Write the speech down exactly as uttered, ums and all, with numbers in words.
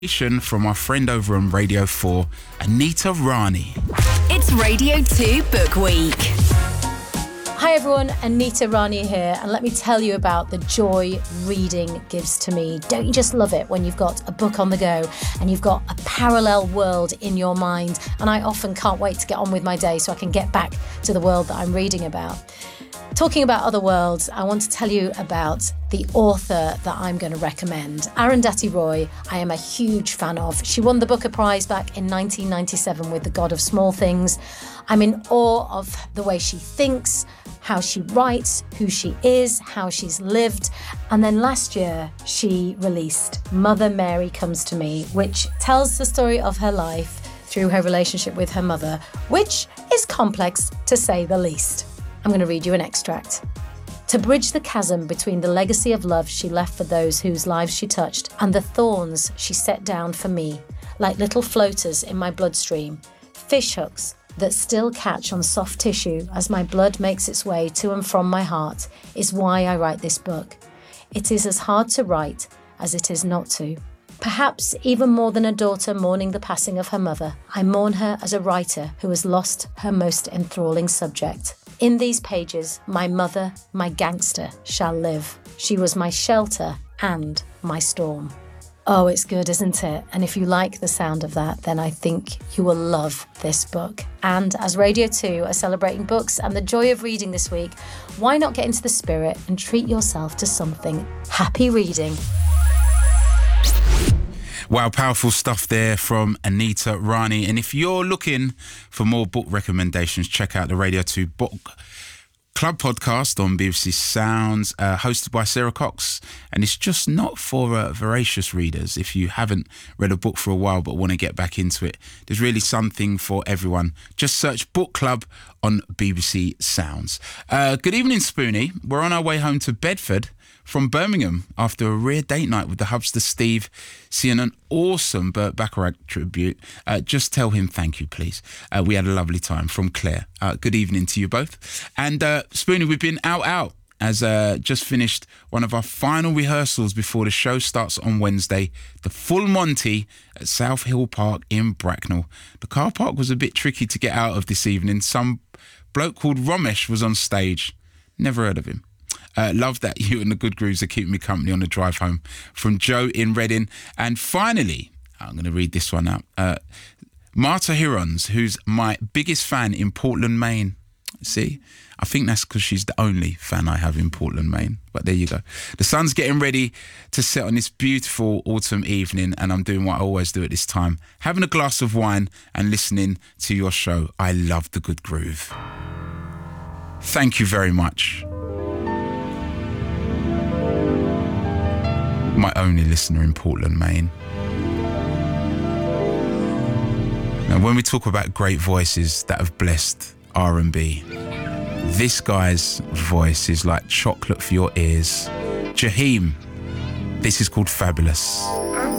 From our friend over on Radio four, Anita Rani. It's Radio two Book Week. Hi everyone, Anita Rani here, and let me tell you about the joy reading gives to me. Don't you just love it when you've got a book on the go and you've got a parallel world in your mind? And I often can't wait to get on with my day so I can get back to the world that I'm reading about. Talking about other worlds, I want to tell you about the author that I'm going to recommend. Arundhati Roy, I am a huge fan of. She won the Booker Prize back in nineteen ninety-seven with The God of Small Things. I'm in awe of the way she thinks, how she writes, who she is, how she's lived. And then last year, she released Mother Mary Comes to Me, which tells the story of her life through her relationship with her mother, which is complex to say the least. I'm going to read you an extract. To bridge the chasm between the legacy of love she left for those whose lives she touched and the thorns she set down for me, like little floaters in my bloodstream, fish hooks that still catch on soft tissue as my blood makes its way to and from my heart, is why I write this book. It is as hard to write as it is not to. Perhaps even more than a daughter mourning the passing of her mother, I mourn her as a writer who has lost her most enthralling subject. In these pages, my mother, my gangster, shall live. She was my shelter and my storm. Oh, it's good, isn't it? And if you like the sound of that, then I think you will love this book. And as Radio two are celebrating books and the joy of reading this week, why not get into the spirit and treat yourself to something? Happy reading. Wow, powerful stuff there from Anita Rani. And if you're looking for more book recommendations, check out the Radio two Book Club podcast on B B C Sounds, uh, hosted by Sarah Cox. And it's just not for uh, voracious readers. If you haven't read a book for a while but want to get back into it, there's really something for everyone. Just search Book Club on B B C Sounds. Uh, good evening, Spoonie. We're on our way home to Bedford from Birmingham after a rare date night with the Hubster Steve, seeing an awesome Burt Bacharach tribute. Uh, just tell him thank you, please. Uh, we had a lovely time. From Claire. Uh, good evening to you both. And uh, Spoonie, we've been out, out, as uh, just finished one of our final rehearsals before the show starts on Wednesday, the Full Monty at South Hill Park in Bracknell. The car park was a bit tricky to get out of this evening. Some bloke called Romesh was on stage. Never heard of him. Uh, love that you and the Good Grooves are keeping me company on the drive home. From Joe in Reading. And finally, I'm going to read this one out. Uh, Marta Hirons, who's my biggest fan in Portland, Maine. See, I think that's because she's the only fan I have in Portland, Maine. But there you go. The sun's getting ready to set on this beautiful autumn evening, and I'm doing what I always do at this time, having a glass of wine and listening to your show. I love the Good Groove. Thank you very much. My only listener in Portland, Maine. Now, when we talk about great voices that have blessed R and B, this guy's voice is like chocolate for your ears. Jaheim, this is called Fabulous.